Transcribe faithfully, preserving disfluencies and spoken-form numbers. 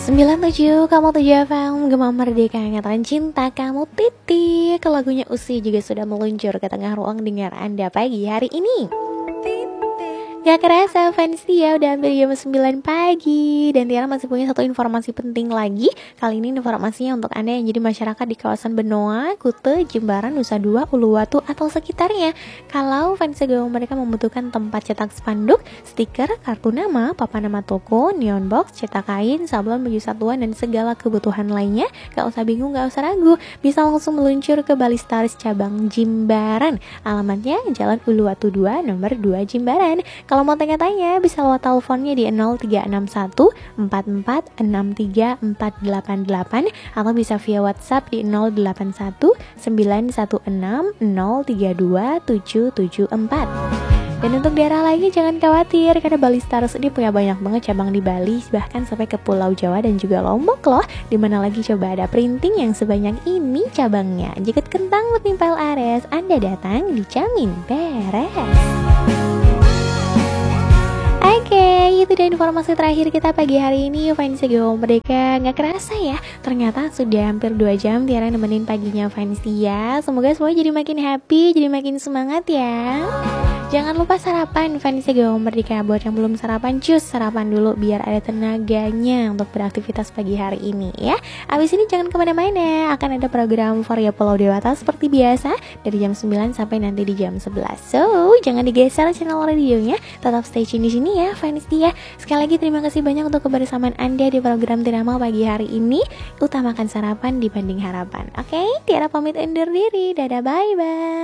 sembilan tujuh kamu tujuh F M Gema Merdeka Ngatakan cinta kamu titik. Lagunya Usi juga sudah meluncur ke tengah ruang dengar Anda pagi hari ini. Gak kerasa fans dia udah hampir jam sembilan pagi. Dan Tiara masih punya satu informasi penting lagi. Kali ini informasinya untuk Anda yang jadi masyarakat di kawasan Benoa, Kute, Jimbaran, Nusa Dua, Uluwatu atau sekitarnya. Kalau fans Gema mereka membutuhkan tempat cetak spanduk, stiker, kartu nama, papan nama toko, neon box, cetak kain, sablon baju satuan dan segala kebutuhan lainnya, gak usah bingung, gak usah ragu, bisa langsung meluncur ke Bali Stars cabang Jimbaran. Alamatnya Jalan Uluwatu dua nomor dua Jimbaran. Kalau mau tanya-tanya bisa lewat teleponnya di nol tiga enam satu empat empat enam tiga empat delapan delapan atau bisa via WhatsApp di nol delapan satu sembilan satu enam nol tiga dua tujuh tujuh empat. Dan untuk daerah lainnya jangan khawatir karena Bali Stars ini punya banyak banget cabang di Bali, bahkan sampai ke Pulau Jawa dan juga Lombok loh. Dimana lagi coba ada printing yang sebanyak ini cabangnya. Jika kentang menimpal Ares, Anda datang dijamin beres. Oke, itu dia informasi terakhir kita pagi hari ini. Fans Gema Merdeka, gak kerasa ya, ternyata sudah hampir dua jam Tiara nemenin paginya fans dia. Semoga semua jadi makin happy, jadi makin semangat ya. Jangan lupa sarapan fans Gema Merdeka. Buat yang belum sarapan, cus sarapan dulu biar ada tenaganya untuk beraktivitas pagi hari ini ya. Abis ini jangan kemana-mana, akan ada program Varia Pulau Dewata seperti biasa dari jam sembilan sampai nanti di jam sebelas. So, jangan digeser channel radionya, tetap stay tune di sini ya fans dia. Sekali lagi terima kasih banyak untuk kebersamaan Anda di program Tirama pagi hari ini. Utamakan sarapan dibanding harapan. Oke, Tiara pamit undur diri. Dadah, bye bye.